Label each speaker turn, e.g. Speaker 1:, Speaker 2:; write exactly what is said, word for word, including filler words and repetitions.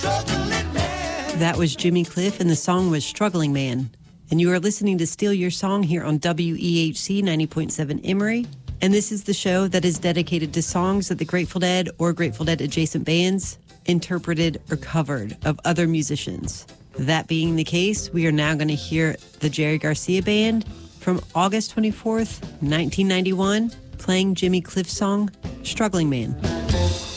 Speaker 1: That was Jimmy Cliff, and the song was Struggling Man. And you are listening to Steal Your Song here on W E H C ninety point seven Emory. And this is the show that is dedicated to songs that the Grateful Dead or Grateful Dead adjacent bands interpreted or covered of other musicians. That being the case, we are now going to hear the Jerry Garcia Band from August twenty-fourth, nineteen ninety-one, playing Jimmy Cliff's song, Struggling Man.